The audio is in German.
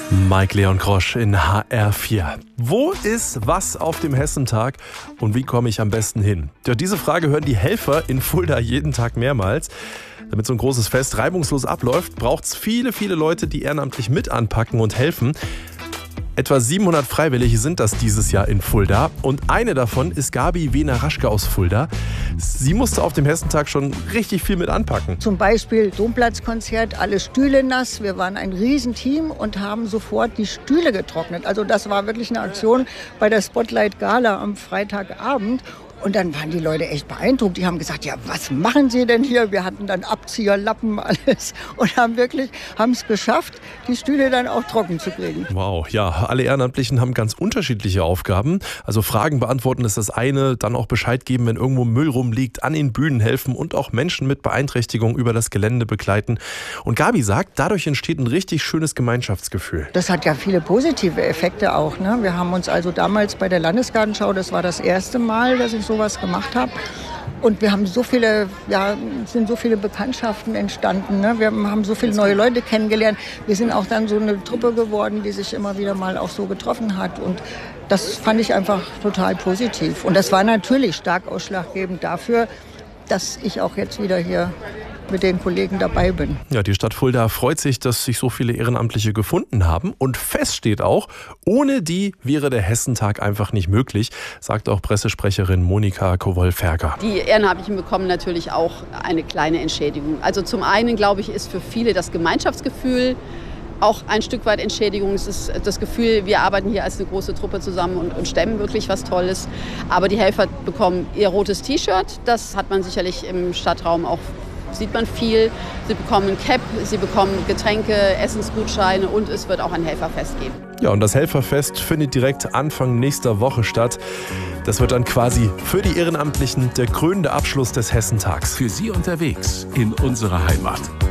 Mike Leon Grosch in HR4. Wo ist was auf dem Hessentag und wie komme ich am besten hin? Ja, diese Frage hören die Helfer in Fulda jeden Tag mehrmals. Damit so ein großes Fest reibungslos abläuft, braucht es viele, viele Leute, die ehrenamtlich mit anpacken und helfen. Etwa 700 Freiwillige sind das dieses Jahr in Fulda und eine davon ist Gabi Wehner-Raschke aus Fulda. Sie musste auf dem Hessentag schon richtig viel mit anpacken. Zum Beispiel Domplatzkonzert, alle Stühle nass. Wir waren ein Riesenteam und haben sofort die Stühle getrocknet. Also das war wirklich eine Aktion bei der Spotlight Gala am Freitagabend. Und dann waren die Leute echt beeindruckt. Die haben gesagt, ja, was machen Sie denn hier? Wir hatten dann Abzieher, Lappen, alles. Und haben es geschafft, die Stühle dann auch trocken zu kriegen. Wow, ja, alle Ehrenamtlichen haben ganz unterschiedliche Aufgaben. Also Fragen beantworten ist das eine, dann auch Bescheid geben, wenn irgendwo Müll rumliegt, an den Bühnen helfen und auch Menschen mit Beeinträchtigung über das Gelände begleiten. Und Gabi sagt, dadurch entsteht ein richtig schönes Gemeinschaftsgefühl. Das hat ja viele positive Effekte auch, ne? Wir haben uns also damals bei der Landesgartenschau, das war das erste Mal, dass ich sowas gemacht habe. Und wir haben sind so viele Bekanntschaften entstanden. Ne? Wir haben so viele neue Leute kennengelernt. Wir sind auch dann so eine Truppe geworden, die sich immer wieder mal auch so getroffen hat. Und das fand ich einfach total positiv. Und das war natürlich stark ausschlaggebend dafür, dass ich auch jetzt wieder hier mit den Kollegen dabei bin. Ja, die Stadt Fulda freut sich, dass sich so viele Ehrenamtliche gefunden haben. Und fest steht auch, ohne die wäre der Hessentag einfach nicht möglich, sagt auch Pressesprecherin Monika Kowol-Ferger. Die Ehrenamtlichen bekommen natürlich auch eine kleine Entschädigung. Also zum einen, glaube ich, ist für viele das Gemeinschaftsgefühl auch ein Stück weit Entschädigung. Es ist das Gefühl, wir arbeiten hier als eine große Truppe zusammen und stemmen wirklich was Tolles. Aber die Helfer bekommen ihr rotes T-Shirt. Das hat man sicherlich im Stadtraum auch, sieht man viel. Sie bekommen ein Cap, sie bekommen Getränke, Essensgutscheine und es wird auch ein Helferfest geben. Ja, und das Helferfest findet direkt Anfang nächster Woche statt. Das wird dann quasi für die Ehrenamtlichen der krönende Abschluss des Hessentags. Für Sie unterwegs in unserer Heimat.